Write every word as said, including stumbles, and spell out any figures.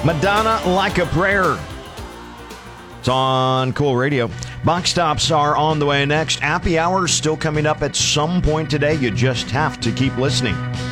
Madonna, Like a Prayer. It's on Cool Radio. Box stops are on the way next. Happy Hour still coming up at some point today. You just have to keep listening.